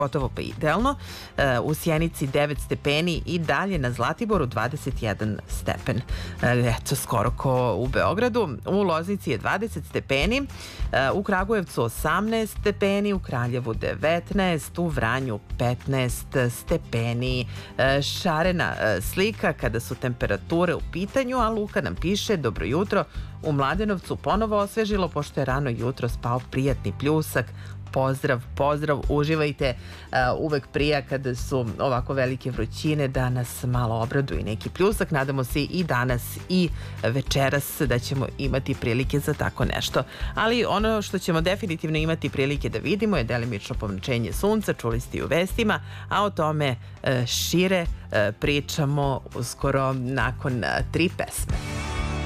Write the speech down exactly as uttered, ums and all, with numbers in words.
gotovo pa idealno. U Sjenici devet stepeni i dalje na Zlatiboru dvadeset jedan stepen. Eto, skoro ko u Beogradu. U Loznici je dvadeset stepeni, u Kragujevcu osamnaest stepeni, u Kraljevu devetnaest, u Vranju petnaest stepeni. Šarena slika kada su temperature u pitanju, a Luka nam piše: dobro jutro, u Mladenovcu ponovo osvežilo pošto je rano jutro spao prijatni pljusak. Pozdrav, pozdrav, uživajte. Uvek prija kada su ovako velike vrućine da nas malo obraduju i neki pljusak. Nadamo se i danas i večeras da ćemo imati prilike za tako nešto. Ali ono što ćemo definitivno imati prilike da vidimo je delimično pomračenje sunca, čuli ste i u vestima, a o tome šire pričamo uskoro nakon tri pesme.